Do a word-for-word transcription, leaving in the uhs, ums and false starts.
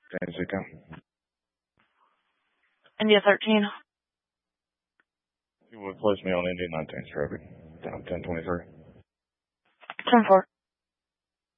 Zico. India thirteen. You would place me on India nineteen traffic. Down ten twenty-three. ten four.